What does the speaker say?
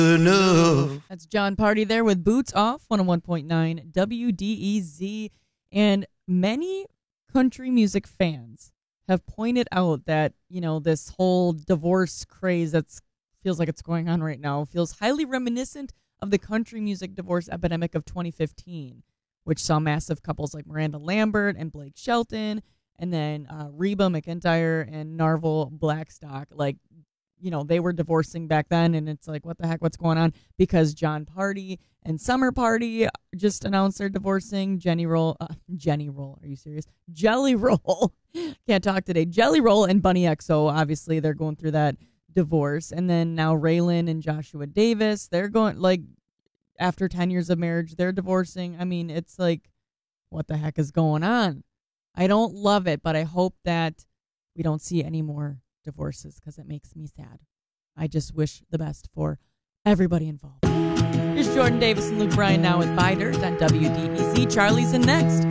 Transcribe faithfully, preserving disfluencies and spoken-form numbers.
enough. That's John Party there with Boots Off, one oh one point nine W D E Z. And many country music fans have pointed out that, you know, this whole divorce craze that's feels like it's going on right now feels highly reminiscent of the country music divorce epidemic of twenty fifteen, which saw massive couples like Miranda Lambert and Blake Shelton, and then uh, Reba McEntire and Narvel Blackstock. Like, you know, they were divorcing back then, and it's like, what the heck, what's going on? Because John Party and Summer Party just announced they're divorcing. Jenny Roll, uh, Jenny Roll, are you serious? Jelly Roll, can't talk today. Jelly Roll and Bunny X O, obviously, they're going through that divorce. And then now Raylan and Joshua Davis, they're going, like, after ten years of marriage, they're divorcing. I mean, it's like, what the heck is going on? I don't love it, but I hope that we don't see any more divorces because it makes me sad. I just wish the best for everybody involved. Here's Jordan Davis and Luke Bryan now with Buy Dirt on W D E Z. Charlie's in next.